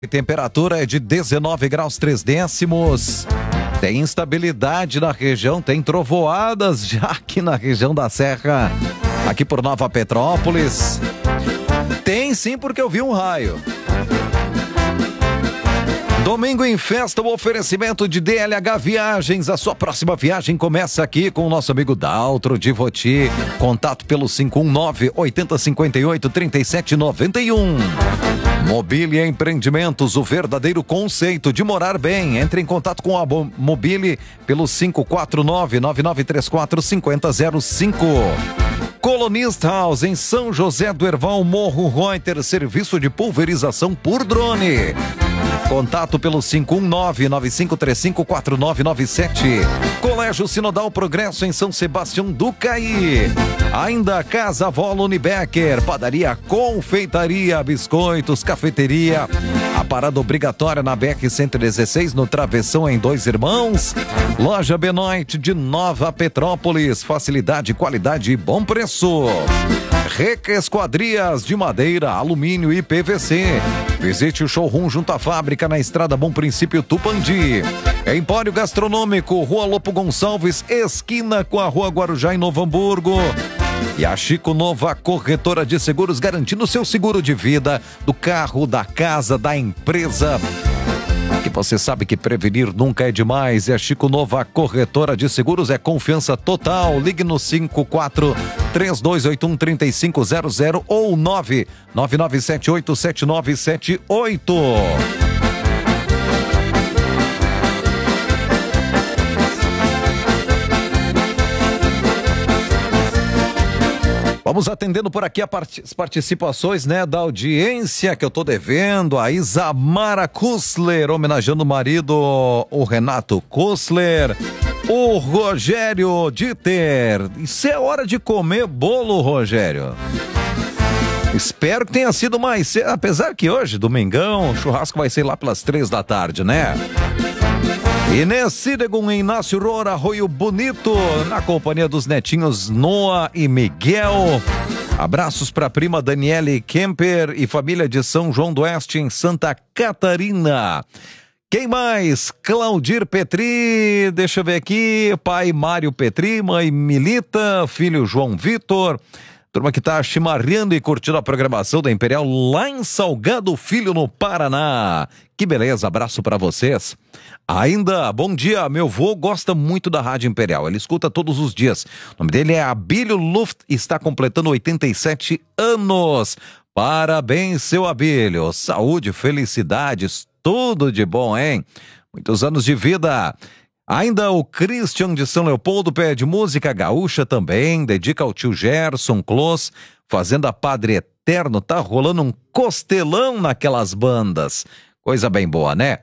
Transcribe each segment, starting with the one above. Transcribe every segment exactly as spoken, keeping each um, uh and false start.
Temperatura é de dezenove graus três décimos. Tem instabilidade na região, tem trovoadas já aqui na região da Serra, aqui por Nova Petrópolis. Tem sim, porque eu vi um raio. Domingo em festa, o oferecimento de D L H Viagens. A sua próxima viagem começa aqui com o nosso amigo Daltro de Voti. Contato pelo cinco um nove, oito zero cinco oito, três sete nove um. Mobília Empreendimentos, o verdadeiro conceito de morar bem. Entre em contato com a Mobília pelo cinco quatro nove, nove nove três quatro, cinco zero zero cinco. Colonist House, em São José do Herval, Morro Reuter, serviço de pulverização por drone. Contato pelo cinco um nove, nove cinco três cinco, quatro nove nove sete. Colégio Sinodal Progresso, em São Sebastião do Caí. Ainda Casa Volo Unibecker, padaria, confeitaria, biscoitos, cafeteria. A parada obrigatória na B R cento e dezesseis, no Travessão, em Dois Irmãos. Loja Benoit de Nova Petrópolis, facilidade, qualidade e bom preço. Reca Esquadrias de madeira, alumínio e P V C. Visite o showroom junto à fábrica na Estrada Bom Princípio Tupandi. Empório Gastronômico, Rua Lopo Gonçalves, esquina com a Rua Guarujá, em Novo Hamburgo. E a Chico Nova Corretora de Seguros, garantindo o seu seguro de vida, do carro, da casa, da empresa. Que você sabe que prevenir nunca é demais. E a Chico Nova Corretora de Seguros é confiança total. Ligue no cinco quatro três dois oito um, três cinco zero zero ou nove nove nove sete oito sete nove sete oito. Vamos atendendo por aqui as participações, né, da audiência que eu tô devendo. A Isamara Kussler, homenageando o marido, o Renato Kussler. O Rogério Dieter. Isso é hora de comer bolo, Rogério. Espero que tenha sido mais cedo, apesar que hoje, domingão, o churrasco vai ser lá pelas três da tarde, né? Inês Sidegun, Inácio Roura, Arroio Bonito, na companhia dos netinhos Noah e Miguel. Abraços para a prima Daniele Kemper e família de São João do Oeste, em Santa Catarina. Quem mais? Claudir Petri, deixa eu ver aqui, pai Mário Petri, mãe Milita, filho João Vitor. Turma que tá chimarrando e curtindo a programação da Imperial lá em Salgado Filho, no Paraná. Que beleza, abraço para vocês. Ainda, bom dia, meu vô gosta muito da Rádio Imperial, ele escuta todos os dias. O nome dele é Abílio Luft, está completando oitenta e sete anos. Parabéns, seu Abílio, saúde, felicidades, tudo de bom, hein? Muitos anos de vida. Ainda o Christian de São Leopoldo pede música gaúcha também, dedica ao tio Gerson Close, Fazenda Padre Eterno, tá rolando um costelão naquelas bandas. Coisa bem boa, né?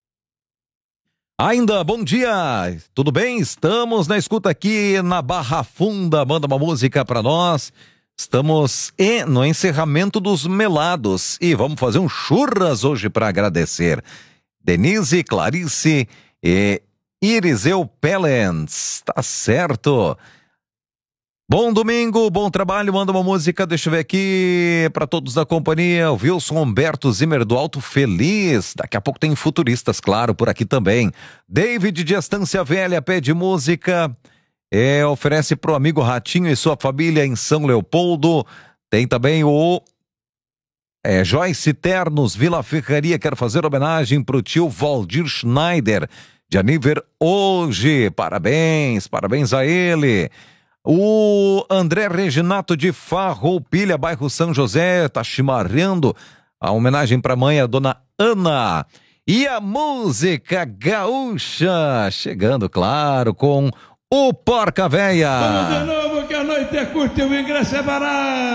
Ainda, bom dia, tudo bem? Estamos na escuta aqui na Barra Funda, manda uma música pra nós. Estamos no encerramento dos melados e vamos fazer um churras hoje para agradecer. Denise, Clarice e Iriseu Pellens, tá certo. Bom domingo, bom trabalho, manda uma música, deixa eu ver aqui, para todos da companhia, o Wilson Humberto Zimmer do Alto Feliz, daqui a pouco tem Futuristas, claro, por aqui também. David de Estância Velha pede música, é, oferece pro amigo Ratinho e sua família em São Leopoldo. Tem também o é, Joyce Ternos, Vila Ferraria, quer fazer homenagem pro tio Valdir Schneider, de aniversário hoje, parabéns, parabéns a ele. O André Reginato de Farroupilha, bairro São José, tá chimarrando a homenagem pra mãe, a dona Ana. E a música gaúcha, chegando, claro, com o Porca Véia. Vamos de novo, que a noite é curta e o ingresso é barato.